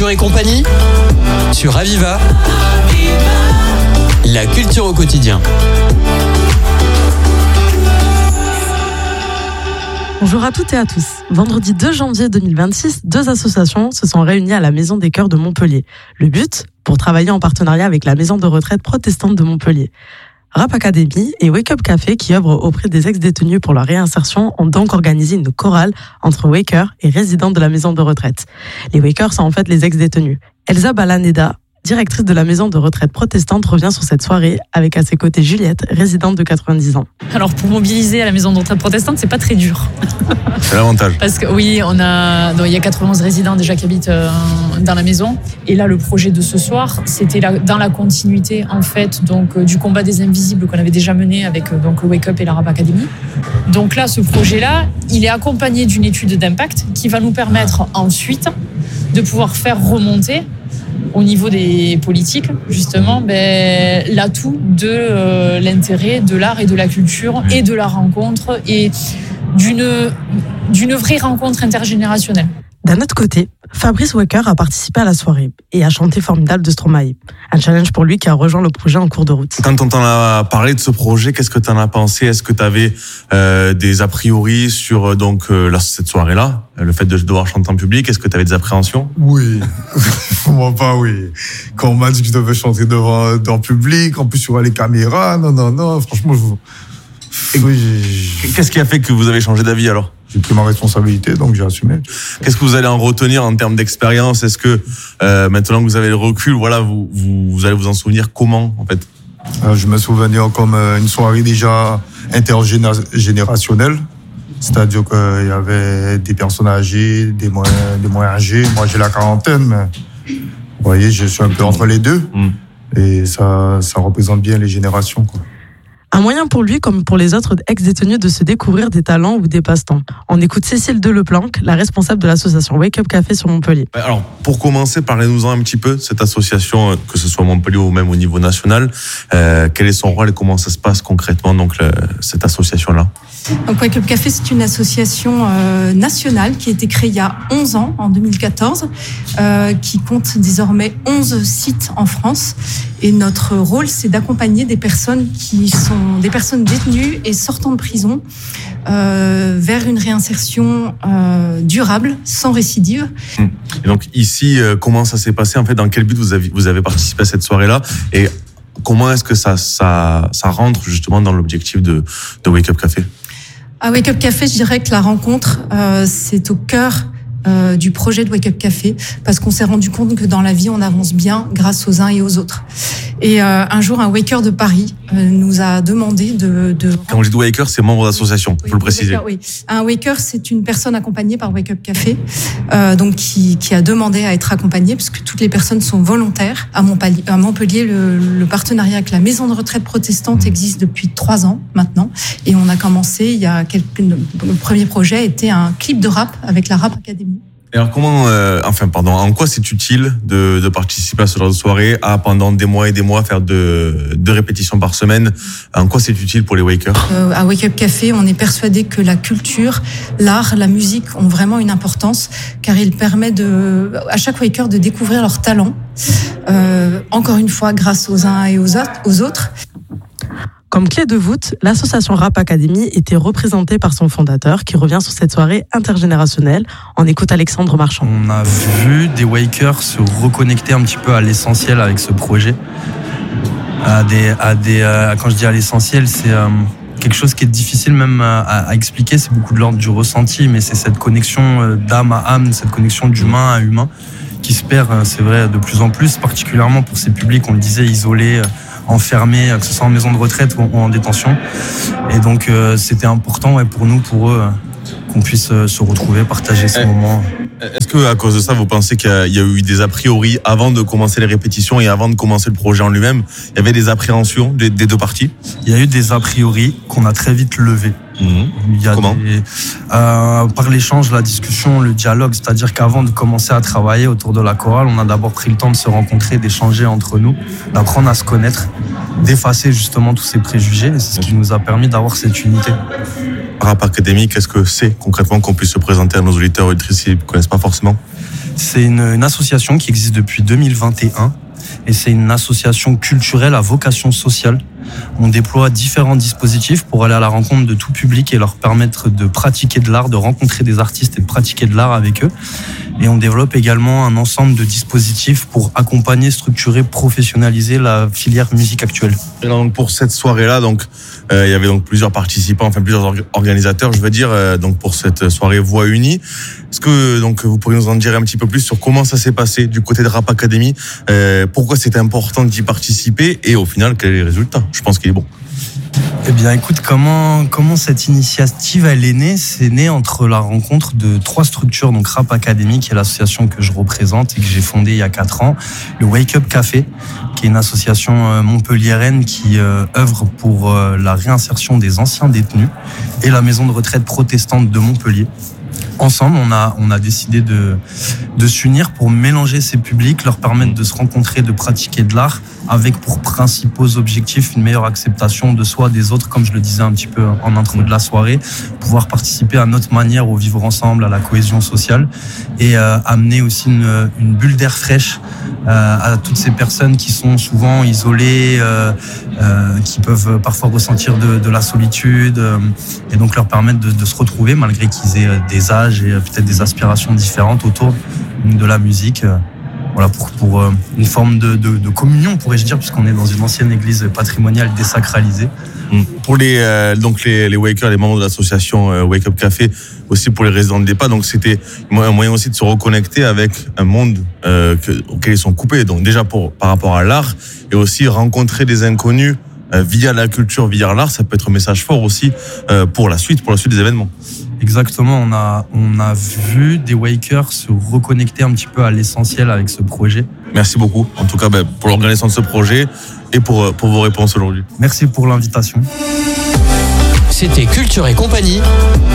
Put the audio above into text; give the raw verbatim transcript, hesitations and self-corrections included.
Culture et compagnie sur Aviva. La culture au quotidien. Bonjour à toutes et à tous. Vendredi deux janvier deux mille vingt-six, deux associations se sont réunies à la Maison des Chœurs de Montpellier. Le but, pour travailler en partenariat avec la Maison de retraite protestante de Montpellier. Rap Academy et Wake Up Café, qui œuvrent auprès des ex-détenus pour leur réinsertion, ont donc organisé une chorale entre Wakers et résidents de la maison de retraite. Les Wakers sont en fait les ex-détenus. Elsa Balaneda, directrice de la maison de retraite protestante, revient sur cette soirée avec à ses côtés Juliette, résidente de quatre-vingt-dix ans. Alors pour mobiliser à la maison de retraite protestante, c'est pas très dur. C'est l'avantage. Parce que oui, on a, non, il y a quatre-vingt-onze résidents déjà qui habitent euh, dans la maison. Et là, le projet de ce soir, c'était la, dans la continuité en fait donc euh, du combat des invisibles qu'on avait déjà mené avec euh, donc le Wake Up et la Rap Academy. Donc là, ce projet-là, il est accompagné d'une étude d'impact qui va nous permettre ensuite de pouvoir faire remonter au niveau des politiques, justement, ben, l'atout de euh, l'intérêt de l'art et de la culture et de la rencontre et d'une, d'une vraie rencontre intergénérationnelle. D'un autre côté, Fabrice Waker a participé à la soirée et a chanté Formidable de Stromae. Un challenge pour lui qui a rejoint le projet en cours de route. Quand on t'en a parlé de ce projet, qu'est-ce que tu en as pensé ? Est-ce que tu avais euh, des a priori sur donc, euh, cette soirée-là, le fait de devoir chanter en public ? Est-ce que tu avais des appréhensions ? Oui, moi pas oui. Quand on m'a dit que je devais chanter devant, dans le public, en plus sur les caméras, non, non, non, franchement, je... oui, j'ai... Qu'est-ce qui a fait que vous avez changé d'avis alors ? J'ai pris ma responsabilité, donc j'ai assumé. Qu'est-ce que vous allez en retenir en termes d'expérience ? Est-ce que euh, maintenant que vous avez le recul, voilà, vous, vous, vous allez vous en souvenir comment en fait ? euh, Je me souvenais comme une soirée déjà intergénérationnelle. C'est-à-dire qu'il y avait des personnes âgées, des moins, des moins âgés. Moi, j'ai la quarantaine, mais vous voyez, je suis un peu entre les deux. Mmh. Et ça, ça représente bien les générations, quoi. Un moyen pour lui, comme pour les autres ex-détenus, de se découvrir des talents ou des passe-temps. On écoute Cécile Deleplanque, la responsable de l'association Wake Up Café sur Montpellier. Alors, pour commencer, parlez-nous-en un petit peu, cette association, que ce soit à Montpellier ou même au niveau national. Euh, quel est son rôle et comment ça se passe concrètement, donc, le, cette association-là ? Donc, Wake Up Café, c'est une association euh, nationale qui a été créée il y a onze ans, en deux mille quatorze, euh, qui compte désormais onze sites en France. Et notre rôle, c'est d'accompagner des personnes qui sont des personnes détenues et sortant de prison euh, vers une réinsertion euh, durable, sans récidive. Et donc ici, euh, comment ça s'est passé ? En fait, dans quel but vous avez, vous avez participé à cette soirée-là ? Et comment est-ce que ça, ça, ça rentre justement dans l'objectif de, de Wake Up Café ? À Wake Up Café, je dirais que la rencontre, euh, c'est au cœur Euh, du projet de Wake Up Café, parce qu'on s'est rendu compte que dans la vie, on avance bien grâce aux uns et aux autres. Et euh, un jour, un Waker de Paris euh, nous a demandé de... de... Quand on dit Waker, c'est membre d'association, il oui, faut le préciser. Waker, oui. Un Waker, c'est une personne accompagnée par Wake Up Café, euh, donc qui, qui a demandé à être accompagnée, parce que toutes les personnes sont volontaires. À Montpellier, à Montpellier le, le partenariat avec la maison de retraite protestante existe depuis trois ans maintenant, et on a commencé, il y a quelques... Le premier projet était un clip de rap avec la Rap Academy. Et alors comment, euh, enfin pardon, en quoi c'est utile de, de participer à ce genre de soirée, à pendant des mois et des mois faire deux, deux répétitions par semaine ? En quoi c'est utile pour les Wakers ? euh, À Wake Up Café, on est persuadé que la culture, l'art, la musique ont vraiment une importance, car il permet de, à chaque Waker de découvrir leurs talents, euh, encore une fois grâce aux uns et aux autres. Aux autres. Comme clé de voûte, l'association Rap Academy était représentée par son fondateur qui revient sur cette soirée intergénérationnelle. On écoute Alexandre Marchand. On a vu des Wakers se reconnecter un petit peu à l'essentiel avec ce projet. À des, à des, euh, quand je dis à l'essentiel, c'est euh, quelque chose qui est difficile même à, à expliquer. C'est beaucoup de l'ordre du ressenti, mais c'est cette connexion d'âme à âme, cette connexion d'humain à humain qui se perd, c'est vrai, de plus en plus, particulièrement pour ces publics, on le disait, isolés, enfermés, que ce soit en maison de retraite ou en détention. Et donc, euh, c'était important ouais, pour nous, pour eux, qu'on puisse euh, se retrouver, partager ces eh, moments. Est-ce que à cause de ça, vous pensez qu'il y a, il y a eu des a priori avant de commencer les répétitions et avant de commencer le projet en lui-même ? Il y avait des appréhensions des, des deux parties ? Il y a eu des a priori qu'on a très vite levés. Mmh. Il y a Comment ? des, euh, par l'échange, la discussion, le dialogue, c'est-à-dire qu'avant de commencer à travailler autour de la chorale, on a d'abord pris le temps de se rencontrer, d'échanger entre nous, d'apprendre à se connaître, d'effacer justement tous ces préjugés, et c'est ce qui nous a permis d'avoir cette unité. Rap Academy, qu'est-ce que c'est concrètement qu'on puisse se présenter à nos auditeurs et auditrices qui ne connaissent pas forcément ? C'est une, une association qui existe depuis deux mille vingt et un et c'est une association culturelle à vocation sociale. On déploie différents dispositifs pour aller à la rencontre de tout public et leur permettre de pratiquer de l'art, de rencontrer des artistes et de pratiquer de l'art avec eux. Et on développe également un ensemble de dispositifs pour accompagner, structurer, professionnaliser la filière musique actuelle. Et donc pour cette soirée-là, donc euh, il y avait donc plusieurs participants, enfin plusieurs orga- organisateurs, je veux dire, euh, donc pour cette soirée Voix Unie. Est-ce que donc vous pourriez nous en dire un petit peu plus sur comment ça s'est passé du côté de Rap Academy, euh, pourquoi c'était important d'y participer et au final quel est le résultat? Je pense qu'il est bon. Eh bien, écoute, comment comment cette initiative elle est née? C'est né entre la rencontre de trois structures, donc Rap Academy, qui est l'association que je représente et que j'ai fondée il y a quatre ans, le Wake Up Café, qui est une association montpelliéraine qui euh, œuvre pour euh, la réinsertion des anciens détenus, et la maison de retraite protestante de Montpellier. Ensemble, on a, on a décidé de, de s'unir pour mélanger ces publics, leur permettre de se rencontrer, de pratiquer de l'art, avec pour principaux objectifs une meilleure acceptation de soi, des autres, comme je le disais un petit peu en intro de la soirée, pouvoir participer à notre manière au vivre ensemble, à la cohésion sociale, et euh, amener aussi une, une bulle d'air fraîche euh, à toutes ces personnes qui sont souvent isolées, euh, euh, qui peuvent parfois ressentir de, de la solitude, euh, et donc leur permettre de, de se retrouver malgré qu'ils aient des âges et peut-être des aspirations différentes autour de la musique. Voilà, pour, pour une forme de, de, de communion, pourrais-je dire, puisqu'on est dans une ancienne église patrimoniale désacralisée. Pour les, euh, donc les, les Wakers, les membres de l'association euh, Wake Up Café, aussi pour les résidents de l'E H P A, donc c'était un moyen aussi de se reconnecter avec un monde euh, que, auquel ils sont coupés. Donc déjà pour, par rapport à l'art, et aussi rencontrer des inconnus euh, via la culture, via l'art, ça peut être un message fort aussi euh, pour la suite, pour la suite des événements. Exactement, on a, on a vu des Wakers se reconnecter un petit peu à l'essentiel avec ce projet. Merci beaucoup, en tout cas ben, pour l'organisation de ce projet et pour, pour vos réponses aujourd'hui. Merci pour l'invitation. C'était Culture et Compagnie.